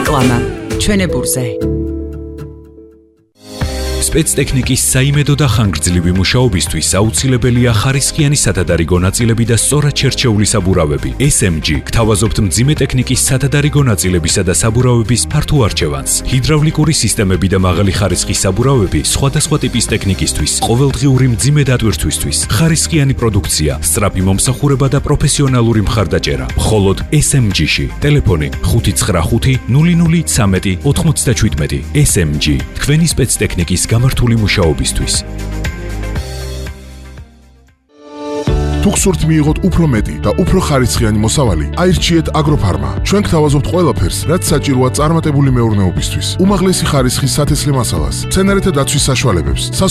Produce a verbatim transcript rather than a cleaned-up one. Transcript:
რეკლამა ჩვენებურზე. სპეცტექნიკის საიმედო და ხანგრძლივი მუშაობისთვის აუცილებელია ხარისხიანი სათადარიგო ნაწილები და სწორად შერჩეული საბურავები. ეს ემ ჯი გთავაზობთ მძიმე ტექნიკის სათადარიგო ნაწილებისა და საბურავების ფართო არჩევანს. ჰიდრავლიკური სისტემები და მაღალი ხარისხის საბურავები სხვადასხვა ტიპის ტექნიკისთვის, ყოველდღიური მძიმე დატვირთვისთვის, ხარისხიანი პროდუქცია, სწრაფი მომსახურება და პროფესიონალური მხარდაჭერა. მხოლოდ ეს ემ ჯი-ში. ტელეფონი ხუთი ცხრა ხუთი ნული ნული ცამეტი ოთხმოცდაჩვიდმეტი. ეს ემ ჯი თქვენი სპეცტექნიკის გამართული მუშაობისთვის. თუ გსურთ მიიღოთ უფრო მეტი და უფრო ხარისხიანი მოსავალი, აირჩიეთ აგროფარმა. ჩვენ გთავაზობთ ყველაფერს, რაც საჭიროა წარმატებული მეურნეობისთვის. უმაღლესი ხარისხის სათესლე მასალას, მცენარეთა დაცვის საშუალებებს.